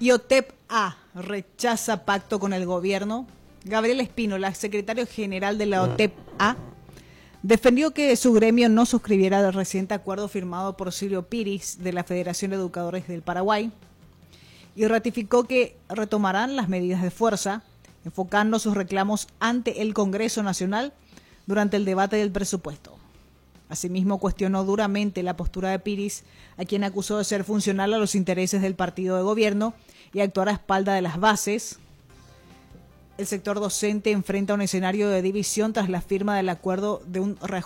Y OTEP-A rechaza pacto con el gobierno. Gabriel Espínola, secretario general de la OTEP-A, defendió que su gremio no suscribiera el reciente acuerdo firmado por Silvio Piris de la Federación de Educadores del Paraguay y ratificó que retomarán las medidas de fuerza, enfocando sus reclamos ante el Congreso Nacional durante el debate del presupuesto. Asimismo, cuestionó duramente la postura de Piris, a quien acusó de ser funcional a los intereses del partido de gobierno y actuar a espalda de las bases. El sector docente enfrenta un escenario de división tras la firma del acuerdo de un reajuste